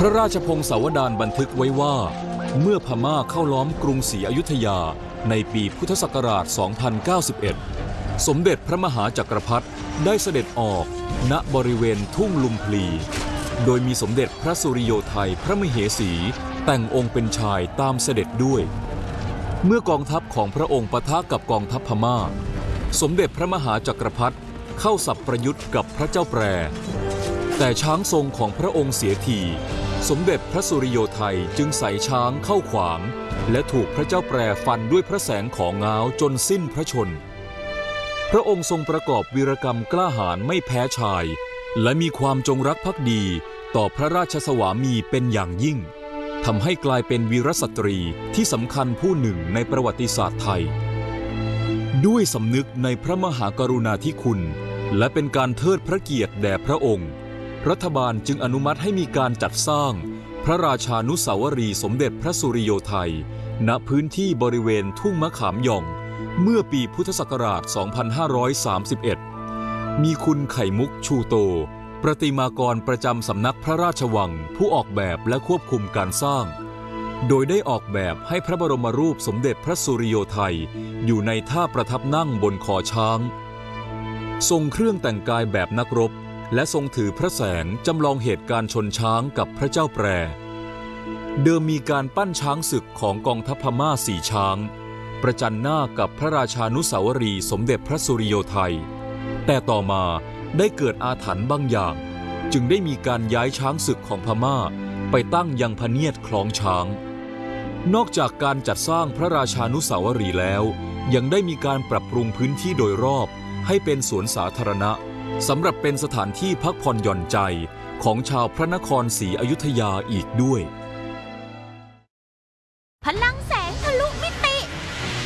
ระราชพงศาวดารบันทึกไว้ว่าเมื่อพม่าเข้าล้อมกรุงศรีอยุธยาในปีพุทธศักราช 2091 สมเด็จพระมหาจักรพรรดิได้เสด็จออกณบริเวณทุ่งลุมพลีโดยมีสมเด็จพระสุริโยไทยพระมเหสีแต่งองค์เป็นชายตามเสด็จด้วยเมื่อกองทัพของพระองค์ปะทะกับกองทัพพม่าสมเด็จพระมหาจักรพรรดิเข้าสับประยุทธ์กับพระเจ้าแปรแต่ช้างทรงของพระองค์เสียทีสมเด็จพระสุริโยไทยจึงใส่ช้างเข้าขวางและถูกพระเจ้าแปรฟันด้วยพระแสงของง้าวจนสิ้นพระชนพระองค์ทรงประกอบวีรกรรมกล้าหาญไม่แพ้ชายและมีความจงรักภักดีต่อพระราชสวามีเป็นอย่างยิ่งทำให้กลายเป็นวีรสตรีที่สำคัญผู้หนึ่งในประวัติศาสตร์ไทยด้วยสำนึกในพระมหากรุณาธิคุณและเป็นการเทิดพระเกียรติแด่พระองค์รัฐบาลจึงอนุมัติให้มีการจัดสร้างพระราชานุสาวรีย์สมเด็จพระสุริโยไทยณพื้นที่บริเวณทุ่งมะขามหย่องเมื่อปีพุทธศักราช 2531 มีคุณไข่มุกชูโตประติมากรประจำสำนักพระราชวังผู้ออกแบบและควบคุมการสร้างโดยได้ออกแบบให้พระบรมรูปสมเด็จพระสุริโยไทยอยู่ในท่าประทับนั่งบนคอช้างทรงเครื่องแต่งกายแบบนักรบและทรงถือพระแสงจำลองเหตุการณ์ชนช้างกับพระเจ้าแปรเดิมมีการปั้นช้างศึกของกองทัพพม่า4ช้างประจันหน้ากับพระราชานุสาวรีย์สมเด็จพระสุริโยไทยแต่ต่อมาได้เกิดอาถรรพ์บางอย่างจึงได้มีการย้ายช้างศึกของพม่าไปตั้งยังพเนียดคล้องช้างนอกจากการจัดสร้างพระราชานุสาวรีย์แล้วยังได้มีการปรับปรุงพื้นที่โดยรอบให้เป็นสวนสาธารณะสำหรับเป็นสถานที่พักผ่อนหย่อนใจของชาวพระนครศรีอยุธยาอีกด้วยพลังแสงทะลุมิติ